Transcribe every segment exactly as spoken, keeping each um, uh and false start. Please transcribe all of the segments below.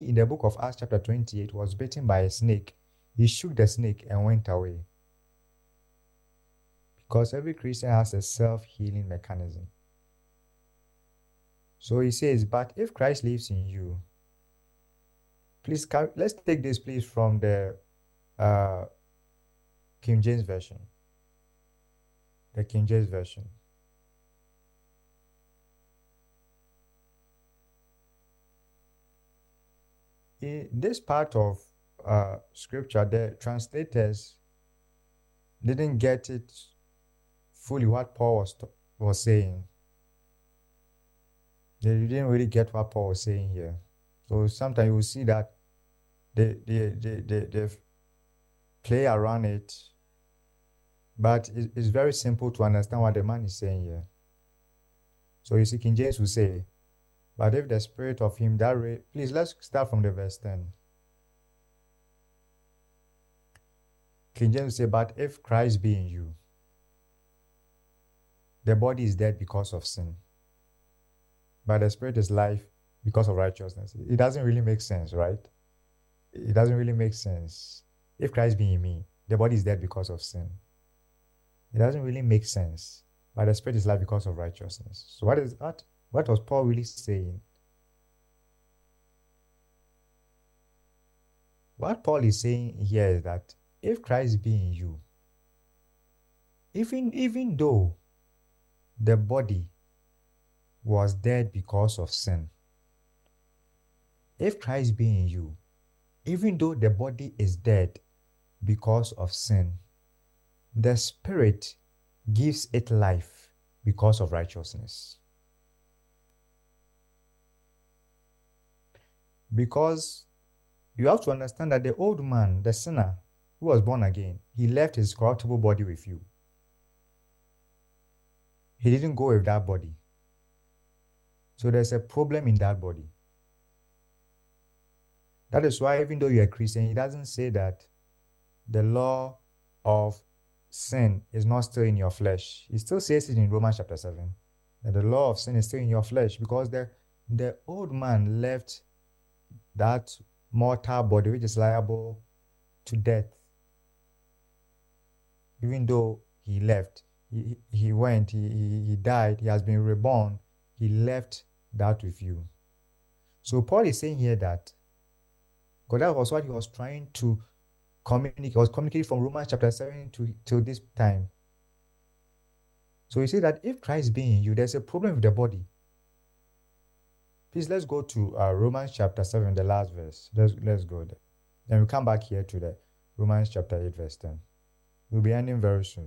in the book of Acts chapter twenty-eight was bitten by a snake, he shook the snake and went away. Because every Christian has a self-healing mechanism. So he says, but if Christ lives in you, please, let's take this please from the uh, King James Version. The King James Version. In this part of uh, scripture, the translators didn't get it fully what Paul was, was saying. They didn't really get what Paul was saying here. So sometimes you will see that they, they, they, they, they play around it, but it, it's very simple to understand what the man is saying here. So you see, King James will say, but if the spirit of him that ra- please let's start from the verse ten. King James will say, but if Christ be in you, the body is dead because of sin, but the spirit is life because of righteousness. It doesn't really make sense, right? It doesn't really make sense. If Christ be in me, the body is dead because of sin. It doesn't really make sense, but the spirit is life because of righteousness. So what is that? What was Paul really saying? What Paul is saying here is that if Christ be in you, even, even though the body was dead because of sin, if Christ be in you, even though the body is dead because of sin, the spirit gives it life because of righteousness. Because you have to understand that the old man, the sinner who was born again, he left his corruptible body with you. He didn't go with that body. So there's a problem in that body. That is why even though you're a Christian, he doesn't say that the law of sin is not still in your flesh. He still says it in Romans chapter seven, that the law of sin is still in your flesh, because the, the old man left that mortal body which is liable to death. Even though he left, he, he went, he, he, he died, he has been reborn, he left that with you. So Paul is saying here that, because that was what he was trying to communicate, he was communicating from Romans chapter seven to till this time. So you see that if Christ be in you, there's a problem with the body. Please, let's go to uh, Romans chapter seven, the last verse. Let's, let's go there. Then we come back here to the Romans chapter eight, verse ten. We'll be ending very soon.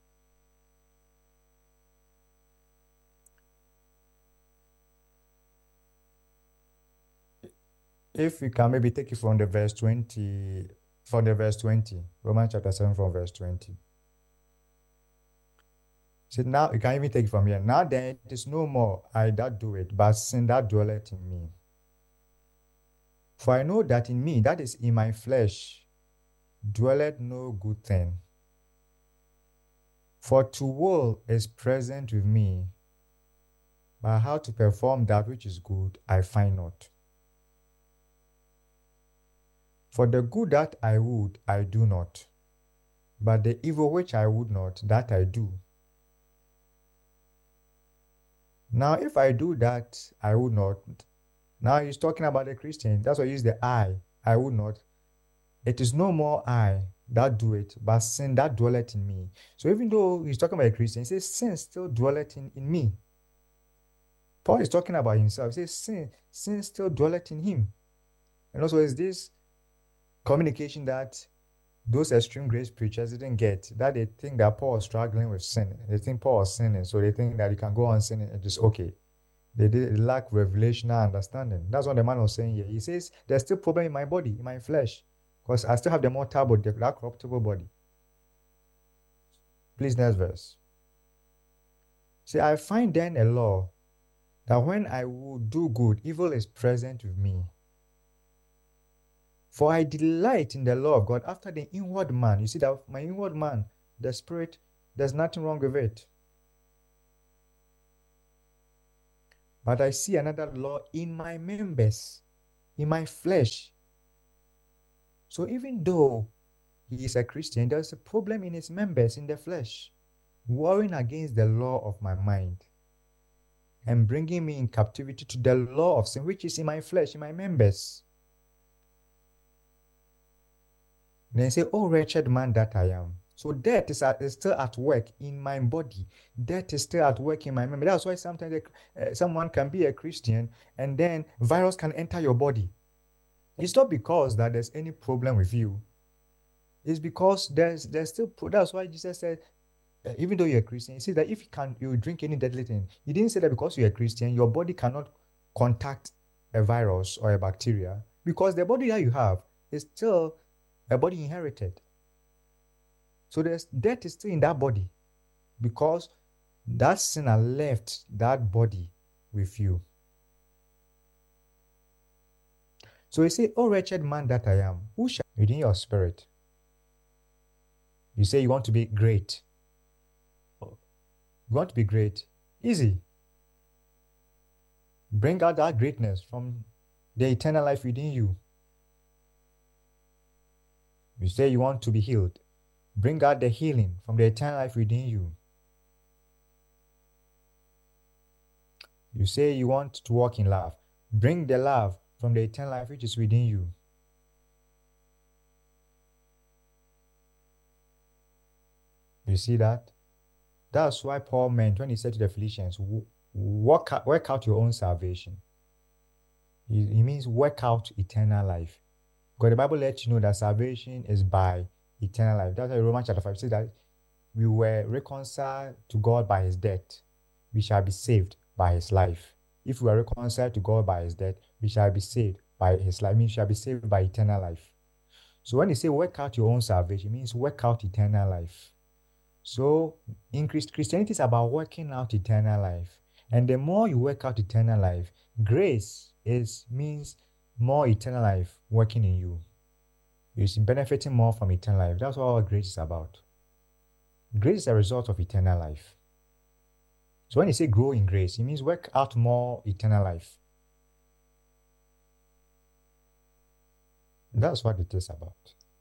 If we can maybe take it from the verse twenty, from the verse twenty, Romans chapter seven from verse twenty. So now you can even take it from here. Now then it is no more I that do it, but sin that dwelleth in me. For I know that in me, that is in my flesh, dwelleth no good thing. For to will is present with me, but how to perform that which is good I find not. For the good that I would, I do not, but the evil which I would not, that I do. Now if I do that, I would not. Now he's talking about the Christian. That's why he used the I. I would not. It is no more I that do it, but sin that dwelleth in me. So even though he's talking about a Christian, he says sin still dwelleth in, in me. Paul is talking about himself. He says sin, sin still dwelleth in him. And also is this communication that those extreme grace preachers didn't get, that they think that Paul was struggling with sin. They think Paul was sinning, so they think that he can go on sinning and it's okay. They did lack revelational understanding. That's what the man was saying here. He says, there's still problem in my body, in my flesh, because I still have the mortal body, that corruptible body. Please, next verse. See, I find then a law that when I would do good, evil is present with me. For I delight in the law of God after the inward man. You see that my inward man, the spirit, there's nothing wrong with it. But I see another law in my members, in my flesh. So even though he is a Christian, there's a problem in his members in the flesh, warring against the law of my mind and bringing me in captivity to the law of sin, which is in my flesh, in my members. Then say, oh, wretched man that I am. So death is, at, is still at work in my body. Death is still at work in my memory. That's why sometimes uh, someone can be a Christian and then virus can enter your body. It's not because that there's any problem with you. It's because there's there's still, that's why Jesus said, uh, even though you're a Christian, he said that if you can you drink any deadly thing, he didn't say that because you're a Christian, your body cannot contact a virus or a bacteria, because the body that you have is still a body inherited. So there's death is still in that body because that sinner left that body with you. So he said, oh, wretched man that I am, who shall within your spirit? You say you want to be great. You want to be great. Easy. Bring out that greatness from the eternal life within you. You say you want to be healed. Bring out the healing from the eternal life within you. You say you want to walk in love. Bring the love from the eternal life which is within you. You see that? That's why Paul meant when he said to the Philippians, work out, work out your own salvation. He, he means work out eternal life. Because the Bible lets you know that salvation is by eternal life. That's why Romans chapter five says that we were reconciled to God by his death. We shall be saved by his life. If we are reconciled to God by his death, we shall be saved by his life. It means we shall be saved by eternal life. So when he say work out your own salvation, it means work out eternal life. So in Christ, Christianity is about working out eternal life. And the more you work out eternal life, grace is means more eternal life working in you. You're benefiting more from eternal life. That's what all grace is about. Grace is a result of eternal life. So when you say grow in grace, it means work out more eternal life. That's what it is about.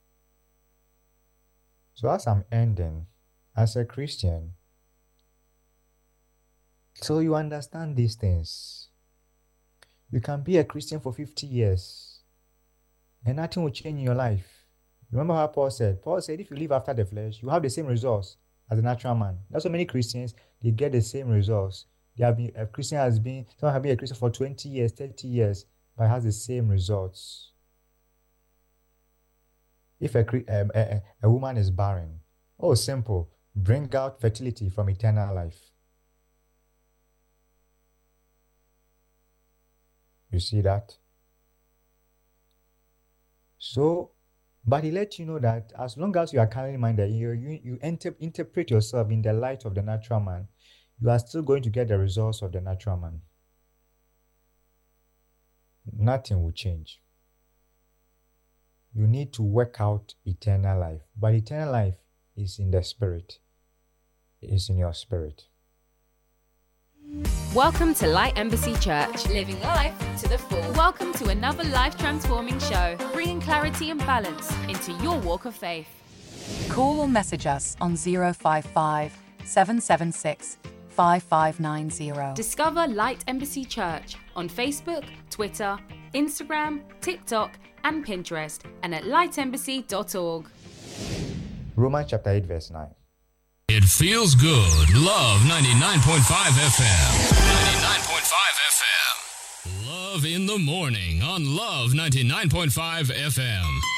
So as I'm ending, as a Christian, so you understand these things. You can be a Christian for fifty years and nothing will change in your life. Remember how Paul said? Paul said if you live after the flesh, you have the same results as a natural man. That's why many Christians, they get the same results. They have been, a Christian has been, someone has been a Christian for twenty years, thirty years, but has the same results. If a, a, a, a woman is barren, oh, simple. Bring out fertility from eternal life. You see that? So, but he let you know that as long as you are carnally minded, you, you, you enter, interpret yourself in the light of the natural man, you are still going to get the results of the natural man. Nothing will change. You need to work out eternal life. But eternal life is in the spirit. It's in your spirit. Welcome to Light Embassy Church. Living life to the full. Welcome to another life-transforming show, bringing clarity and balance into your walk of faith. Call or message us on zero five five, seven seven six, five five nine zero. Discover Light Embassy Church on Facebook, Twitter, Instagram, TikTok, and Pinterest, and at light embassy dot org. Romans chapter eight, verse nine. It feels good. Love ninety-nine point five F M. ninety-nine point five F M. Love in the morning on Love ninety-nine point five F M.